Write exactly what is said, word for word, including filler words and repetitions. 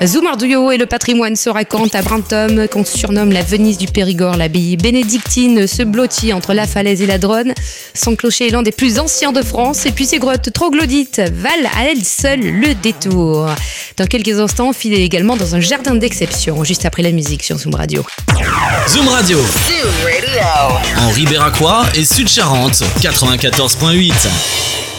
Zoom Radio et le patrimoine se racontent à Brantôme, qu'on surnomme la Venise du Périgord. L'abbaye bénédictine se blottit entre la falaise et la Dronne. Son clocher est l'un des plus anciens de France et puis ses grottes troglodytes valent à elles seules le détour. Dans quelques instants, filez également dans un jardin d'exception, juste après la musique sur Zoom Radio. Zoom Radio. Zoom Radio. En Ribéracois et Sud-Charente, quatre-vingt-quatorze virgule huit.